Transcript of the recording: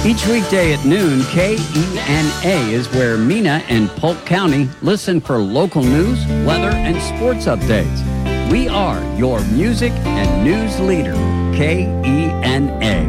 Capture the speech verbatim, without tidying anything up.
Each weekday at noon, K E N A is where Mena and Polk County listen for local news, weather, and sports updates. We are your music and news leader, K E N A.